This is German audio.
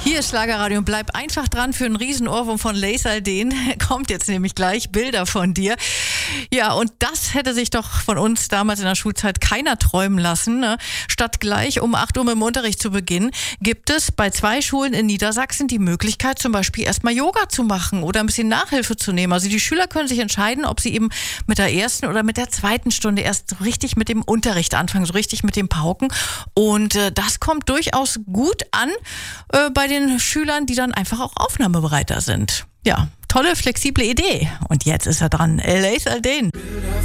Hier ist Schlagerradio und bleib einfach dran für einen Riesenohrwurm von Lace Alden. Kommt jetzt nämlich gleich, Bilder von dir. Ja, und das hätte sich doch von uns damals in der Schulzeit keiner träumen lassen. Ne? Statt gleich um 8 Uhr mit dem Unterricht zu beginnen, gibt es bei 2 Schulen in Niedersachsen die Möglichkeit, zum Beispiel erstmal Yoga zu machen oder ein bisschen Nachhilfe zu nehmen. Also die Schüler können sich entscheiden, ob sie eben mit der ersten oder mit der zweiten Stunde erst so richtig mit dem Unterricht anfangen, so richtig mit dem Pauken. Und das kommt durchaus gut an bei den Schülern, die dann einfach auch aufnahmebereiter sind. Ja, tolle, flexible Idee. Und jetzt ist er dran. Lace Alden.